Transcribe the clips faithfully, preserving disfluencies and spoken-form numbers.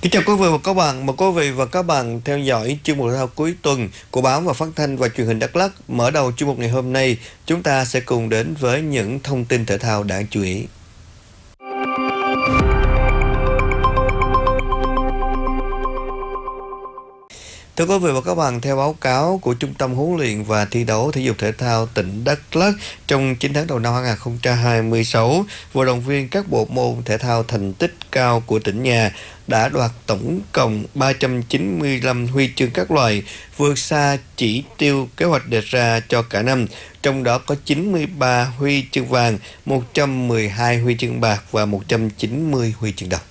Kính chào quý vị và các bạn, mời quý vị và các bạn theo dõi chuyên mục thể thao cuối tuần của báo và phát thanh và truyền hình Đắk Lắk. Mở đầu chuyên mục ngày hôm nay, chúng ta sẽ cùng đến với những thông tin thể thao đáng chú ý. Thưa quý vị và các bạn, theo báo cáo của Trung tâm huấn luyện và thi đấu thể dục thể thao tỉnh Đắk Lắk, trong chín tháng đầu năm hai không hai sáu, vận động viên các bộ môn thể thao thành tích cao của tỉnh nhà đã đoạt tổng cộng ba trăm chín mươi lăm huy chương các loại, vượt xa chỉ tiêu kế hoạch đề ra cho cả năm. Trong đó có chín mươi ba huy chương vàng, một trăm mười hai huy chương bạc và một trăm chín mươi huy chương đồng.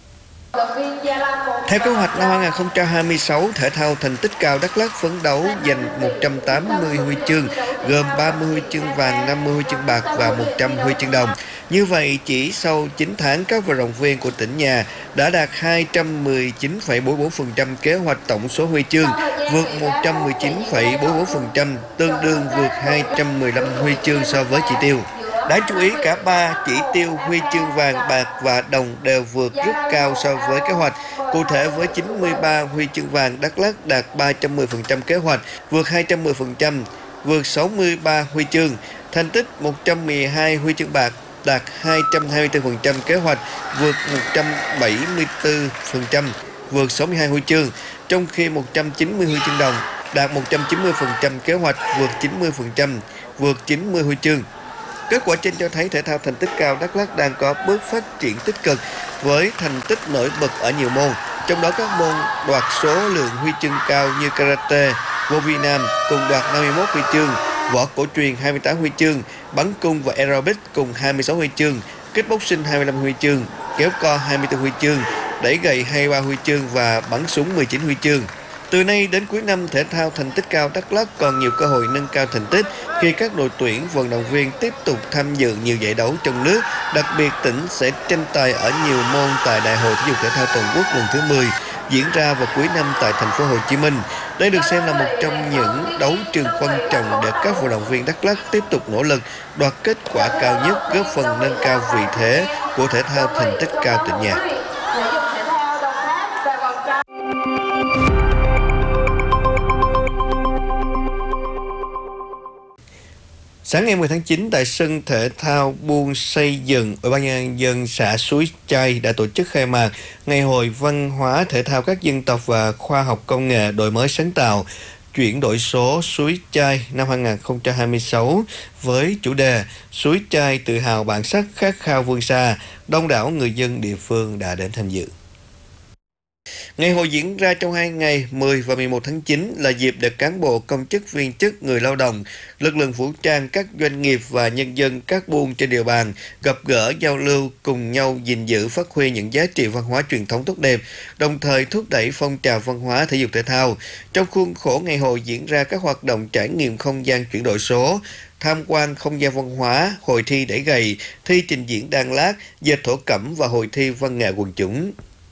Theo kế hoạch năm hai không hai sáu, thể thao thành tích cao Đắk Lắk phấn đấu giành một trăm tám mươi huy chương, gồm ba mươi huy chương vàng, năm mươi huy chương bạc và một trăm huy chương đồng. Như vậy, chỉ sau chín tháng, các vận động viên của tỉnh nhà đã đạt hai trăm mười chín phẩy bốn mươi bốn phần trăm kế hoạch tổng số huy chương, vượt một trăm mười chín phẩy bốn mươi bốn phần trăm, tương đương vượt hai trăm mười lăm huy chương so với chỉ tiêu. Đáng chú ý, cả ba chỉ tiêu huy chương vàng, bạc và đồng đều vượt rất cao so với kế hoạch. Cụ thể, với chín mươi ba huy chương vàng, Đắk Lắk đạt ba trăm mười phần trăm kế hoạch, vượt hai trăm mười phần trăm, vượt sáu mươi ba huy chương. Thành tích một trăm mười hai huy chương bạc đạt hai trăm hai mươi tư phần trăm kế hoạch, vượt một trăm bảy mươi tư phần trăm, vượt sáu mươi hai huy chương. Trong khi một trăm chín mươi huy chương đồng đạt một trăm chín mươi phần trăm kế hoạch, vượt chín mươi phần trăm, vượt chín mươi huy chương. Kết quả trên cho thấy thể thao thành tích cao Đắk Lắk đang có bước phát triển tích cực với thành tích nổi bật ở nhiều môn, trong đó các môn đoạt số lượng huy chương cao như karate, vô vi nam cùng đoạt năm mươi mốt huy chương, võ cổ truyền hai mươi tám huy chương, bắn cung và aerobic cùng hai mươi sáu huy chương, kickboxing hai mươi lăm huy chương, kéo co hai mươi tư huy chương, đẩy gậy hai mươi ba huy chương và bắn súng mười chín huy chương. Từ nay đến cuối năm, thể thao thành tích cao Đắk Lắk còn nhiều cơ hội nâng cao thành tích khi các đội tuyển vận động viên tiếp tục tham dự nhiều giải đấu trong nước. Đặc biệt, tỉnh sẽ tranh tài ở nhiều môn tại Đại hội thể dục thể thao toàn quốc lần thứ mười diễn ra vào cuối năm tại thành phố Hồ Chí Minh. Đây được xem là một trong những đấu trường quan trọng để các vận động viên Đắk Lắk tiếp tục nỗ lực đoạt kết quả cao nhất, góp phần nâng cao vị thế của thể thao thành tích cao tỉnh nhà. Sáng ngày mười tháng chín, tại sân thể thao Buôn Xây Dựng, Ủy ban nhân dân xã Suối Chai đã tổ chức khai mạc Ngày hội văn hóa thể thao các dân tộc và khoa học công nghệ đổi mới sáng tạo, chuyển đổi số Suối Chai năm hai không hai sáu với chủ đề Suối Chai tự hào bản sắc khát khao vươn xa. Đông đảo người dân địa phương đã đến tham dự. Ngày hội diễn ra trong hai ngày mười và mười một tháng chín là dịp để cán bộ, công chức, viên chức, người lao động, lực lượng vũ trang, các doanh nghiệp và nhân dân các buôn trên địa bàn gặp gỡ, giao lưu, cùng nhau gìn giữ, phát huy những giá trị văn hóa truyền thống tốt đẹp, đồng thời thúc đẩy phong trào văn hóa thể dục thể thao. Trong khuôn khổ ngày hội diễn ra các hoạt động trải nghiệm không gian chuyển đổi số, tham quan không gian văn hóa, hội thi đẩy gậy, thi trình diễn đan lát, dệt thổ cẩm và hội thi văn nghệ quần chúng.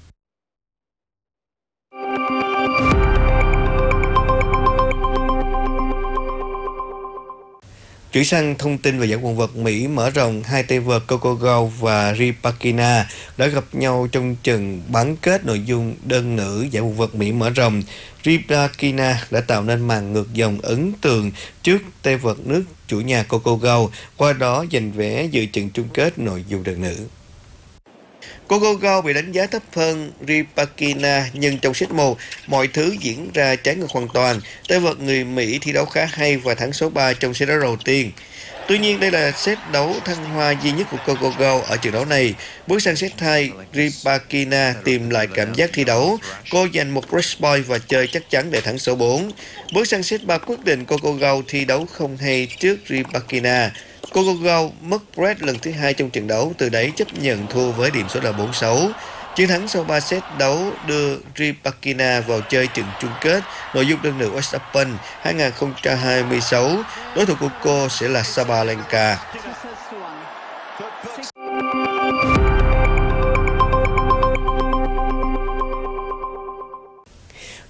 Chuyển sang thông tin về giải quần vợt Mỹ mở rộng, hai tay vợt Coco Gauff và Rybakina đã gặp nhau trong trận bán kết nội dung đơn nữ giải quần vợt Mỹ mở rộng. Rybakina đã tạo nên màn ngược dòng ấn tượng trước tay vợt nước chủ nhà Coco Gauff, qua đó giành vé dự trận chung kết nội dung đơn nữ. Coco Gauff bị đánh giá thấp hơn Rybakina, nhưng trong set một, mọi thứ diễn ra trái ngược hoàn toàn. Tay vợt người Mỹ thi đấu khá hay và thắng số ba trong set đấu đầu tiên. Tuy nhiên, đây là set đấu thăng hoa duy nhất của Coco Gauff ở trận đấu này. Bước sang set hai, Rybakina tìm lại cảm giác thi đấu. Cô giành một break point và chơi chắc chắn để thắng số bốn. Bước sang set ba, quyết định Coco Gauff thi đấu không hay trước Rybakina. Coco Gauff mất break lần thứ hai trong trận đấu, từ đấy chấp nhận thua với điểm số là bốn sáu. Chiến thắng sau ba set đấu đưa Rybakina vào chơi trận chung kết nội dung đơn nữ u ét Open hai không hai sáu. Đối thủ của cô sẽ là Sabalenka.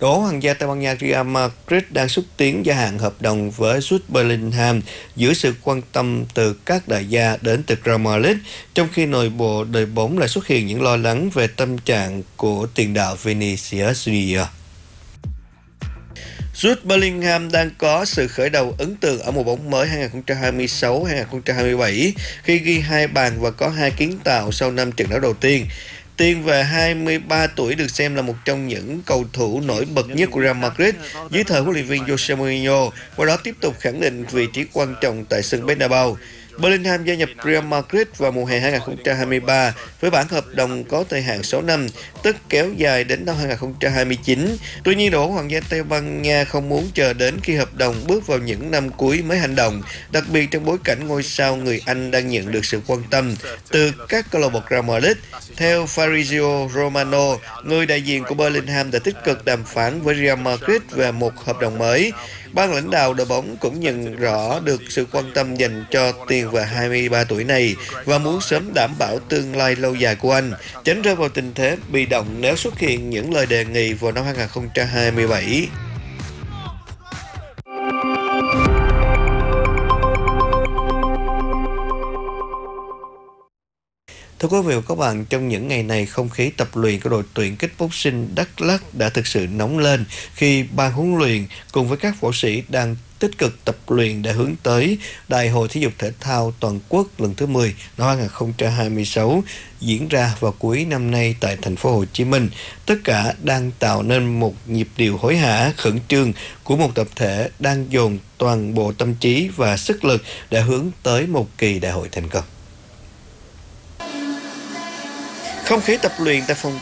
Đỗ hoàng gia Tây Ban Nha Real Madrid đang xúc tiến gia hạn hợp đồng với Jude Bellingham giữa sự quan tâm từ các đại gia đến từ Real Madrid, trong khi nội bộ đội bóng lại xuất hiện những lo lắng về tâm trạng của tiền đạo Vinicius Junior. Jude Bellingham đang có sự khởi đầu ấn tượng ở mùa bóng mới hai không hai sáu hai không hai bảy khi ghi hai bàn và có hai kiến tạo sau năm trận đấu đầu tiên. Tiền vệ hai mươi ba tuổi được xem là một trong những cầu thủ nổi bật nhất của Real Madrid dưới thời huấn luyện viên Jose Mourinho, qua đó tiếp tục khẳng định vị trí quan trọng tại sân Bernabeu. Bellingham gia nhập Real Madrid vào mùa hè hai không hai ba với bản hợp đồng có thời hạn sáu năm, tức kéo dài đến năm hai không hai chín. Tuy nhiên, Đỗ hoàng gia Tây Ban Nha không muốn chờ đến khi hợp đồng bước vào những năm cuối mới hành động, đặc biệt trong bối cảnh ngôi sao người Anh đang nhận được sự quan tâm từ các câu lạc bộ Real Madrid. Theo Fabrizio Romano, người đại diện của Bellingham đã tích cực đàm phán với Real Madrid về một hợp đồng mới. Ban lãnh đạo đội bóng cũng nhận rõ được sự quan tâm dành cho tiền vệ hai mươi ba tuổi này và muốn sớm đảm bảo tương lai lâu dài của anh, tránh rơi vào tình thế bị động nếu xuất hiện những lời đề nghị vào năm hai không hai bảy. Thưa quý vị và các bạn, trong những ngày này, không khí tập luyện của đội tuyển kickboxing Đắk Lắk đã thực sự nóng lên khi ban huấn luyện cùng với các võ sĩ đang tích cực tập luyện để hướng tới Đại hội Thể dục Thể thao Toàn quốc lần thứ mười năm hai không hai sáu diễn ra vào cuối năm nay tại thành phố Hồ Chí Minh. Tất cả đang tạo nên một nhịp điệu hối hả, khẩn trương của một tập thể đang dồn toàn bộ tâm trí và sức lực để hướng tới một kỳ đại hội thành công. Không khí tập luyện tại phòng